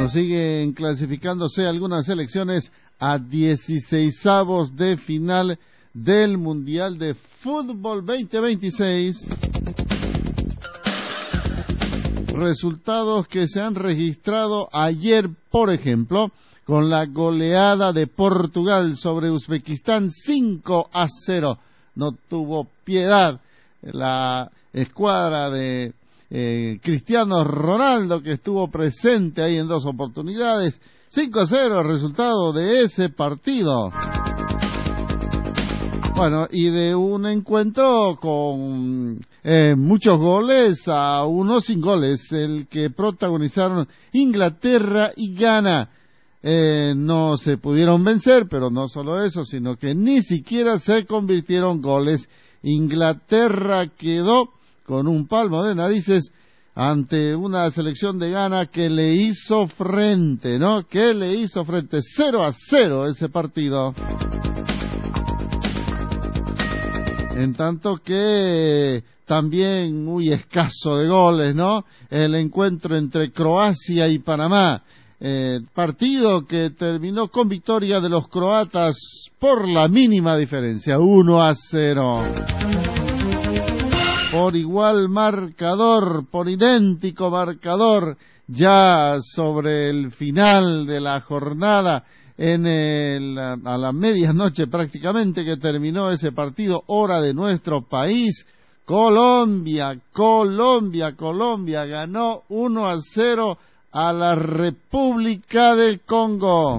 Bueno, siguen clasificándose algunas selecciones a 16avos de final del Mundial de Fútbol 2026. Resultados que se han registrado ayer, por ejemplo, con la goleada de Portugal sobre Uzbekistán 5-0. No tuvo piedad la escuadra de Cristiano Ronaldo, que estuvo presente ahí en 2 oportunidades. 5-0 el resultado de ese partido. Bueno, y de un encuentro con muchos goles a uno sin goles, el que protagonizaron Inglaterra y Ghana. No se pudieron vencer, pero no solo eso, sino que ni siquiera se convirtieron goles. Inglaterra quedó con un palmo de narices ante una selección de Ghana que le hizo frente, ¿no? Que le hizo frente 0-0 ese partido. En tanto que también muy escaso de goles, ¿no? El encuentro entre Croacia y Panamá. Partido que terminó con victoria de los croatas por la mínima diferencia, 1-0. Por igual marcador, por idéntico marcador, ya sobre el final de la jornada, a la medianoche prácticamente que terminó ese partido, hora de nuestro país, Colombia ganó 1-0 a la República del Congo.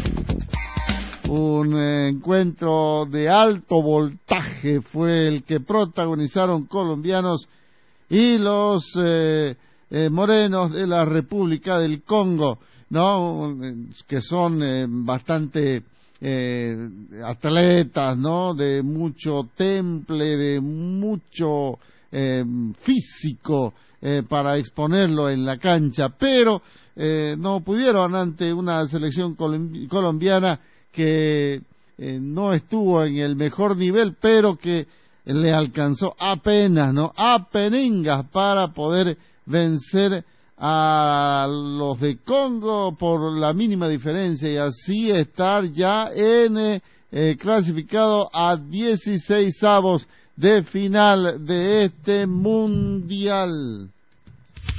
Un encuentro de alto voltaje fue el que protagonizaron colombianos y los morenos de la República del Congo, ¿no? Que son bastante atletas, ¿no? De mucho temple, de mucho físico para exponerlo en la cancha, pero no pudieron ante una selección colombiana que no estuvo en el mejor nivel, pero que le alcanzó apenas, ¿no? Apeningas para poder vencer a los de Congo por la mínima diferencia y así estar ya en clasificado a 16avos de final de este mundial.